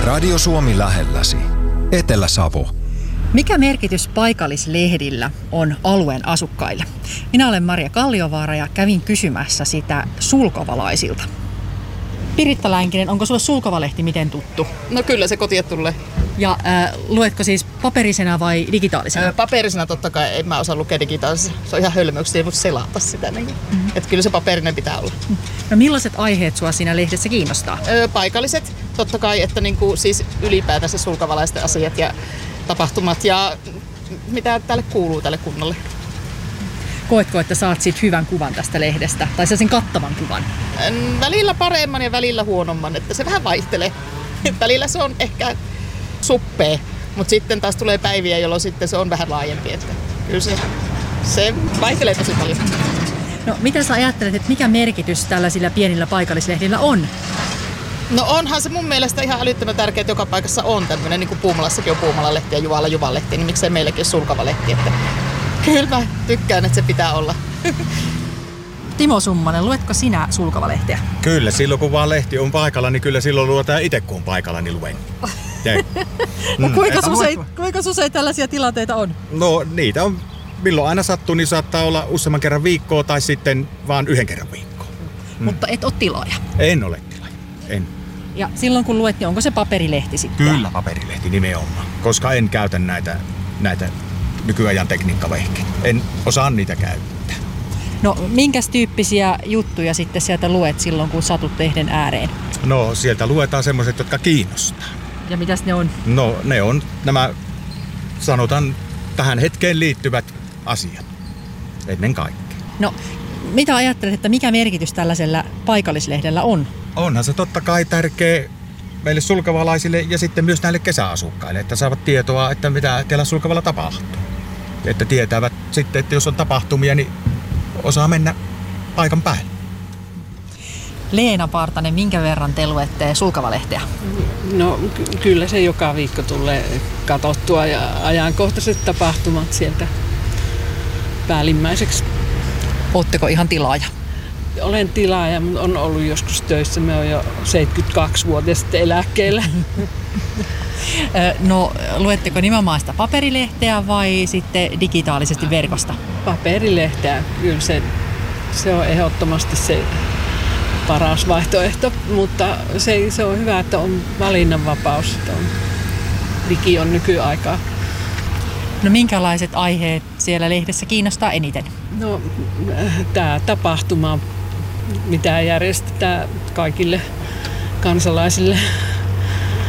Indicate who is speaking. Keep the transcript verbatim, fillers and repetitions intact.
Speaker 1: Radio Suomi lähelläsi. Etelä-Savo.
Speaker 2: Mikä merkitys paikallislehdillä on alueen asukkaille? Minä olen Maria Kalliovaara ja kävin kysymässä sitä sulkavalaisilta. Piritta Länkinen, onko sulle Sulkava-lehti miten tuttu?
Speaker 3: No kyllä se kotiin tulee.
Speaker 2: Ja äh, luetko siis paperisena vai digitaalisena?
Speaker 3: Öö, paperisena totta kai, en mä osaa lukea digitaalisena. Se on ihan hölmöyksiä, mutta selata sitä. Niin. Mm-hmm. Että kyllä se paperinen pitää olla.
Speaker 2: No millaiset aiheet sua siinä lehdessä kiinnostaa?
Speaker 3: Öö, paikalliset totta kai, että niinku, siis ylipäätänsä sulkavalaisten asiat ja tapahtumat ja mitä tälle kuuluu tälle kunnalle.
Speaker 2: Koetko, että saat siitä hyvän kuvan tästä lehdestä? Tai sen kattavan kuvan?
Speaker 3: Välillä paremman ja välillä huonomman, että se vähän vaihtelee. Välillä se on ehkä suppea, mutta sitten taas tulee päiviä, jolloin sitten se on vähän laajempi. Että kyllä se, se vaihtelee tosi paljon.
Speaker 2: No mitä sä ajattelet, että mikä merkitys tällaisilla pienillä paikallislehdillä on?
Speaker 3: No onhan se mun mielestä ihan älyttömän tärkeää, että joka paikassa on tämmöinen, niin kuin Puumalassakin on Puumala-lehti ja Juvalla Juva-lehti, niin miksei meilläkin ole Sulkava-lehti. Että kyllä mä tykkään, että se pitää olla.
Speaker 2: Timo Summanen, luetko sinä Sulkava-lehteä?
Speaker 4: Kyllä, silloin kun vaan lehti on paikalla, niin kyllä silloin luetaan itse kun on paikalla, niin luen.
Speaker 2: no, kuinka, usein, kuinka usein tällaisia tilanteita on?
Speaker 4: No niitä on, milloin aina sattuu, niin saattaa olla useamman kerran viikkoa tai sitten vaan yhden kerran viikkoa.
Speaker 2: Mm. Mutta et ole tilaaja?
Speaker 4: En ole tilaaja, en.
Speaker 2: Ja silloin kun luet, niin onko se paperilehti sitten?
Speaker 4: Kyllä paperilehti nimenomaan, koska en käytä näitä, näitä nykyajan tekniikkavehkeitä. En osaa niitä käyttää.
Speaker 2: No minkäs tyyppisiä juttuja sitten sieltä luet silloin, kun satut lehden ääreen?
Speaker 4: No sieltä luetaan semmoiset, jotka kiinnostaa.
Speaker 2: Ja mitäs ne on?
Speaker 4: No ne on nämä, sanotaan, tähän hetkeen liittyvät asiat ennen kaikkea.
Speaker 2: No mitä ajattelet, että mikä merkitys tällaisella paikallislehdellä on?
Speaker 4: Onhan se totta kai tärkeä meille sulkavalaisille ja sitten myös näille kesäasukkaille, että saavat tietoa, että mitä täällä Sulkavalla tapahtuu. Että tietävät sitten, että jos on tapahtumia, niin osaa mennä paikan päälle.
Speaker 2: Leena Partanen, minkä verran te luette Sulkava-lehteä?
Speaker 5: No ky- kyllä se joka viikko tulee katsottua ja ajankohtaiset tapahtumat sieltä päällimmäiseksi.
Speaker 2: Ootteko ihan tilaaja?
Speaker 5: Olen tilaaja, mutta on ollut joskus töissä. Me on jo seitsemänkymmentäkaksivuotias sitten eläkkeellä.
Speaker 2: No luetteko nimenomaan sitä paperilehteä vai sitten digitaalisesti verkosta?
Speaker 5: Paperilehteä, kyllä se, se on ehdottomasti se paras vaihtoehto, mutta se, se on hyvä, että on valinnanvapaus, että on, digi on nykyaikaa.
Speaker 2: No minkälaiset aiheet siellä lehdessä kiinnostaa eniten?
Speaker 5: No tämä tapahtuma, mitä järjestetään kaikille kansalaisille